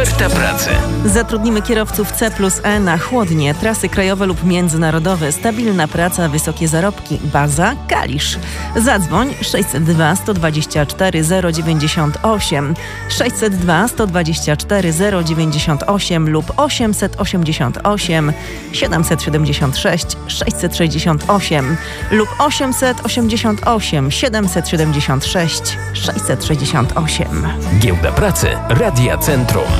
Oferta pracy. Zatrudnimy kierowców C+E na chłodnie, trasy krajowe lub międzynarodowe, stabilna praca, wysokie zarobki, baza Kalisz. Zadzwoń 602 124 098, 602 124 098 lub 888 776 668 lub 888 776 668. Giełda Pracy Radia Centrum.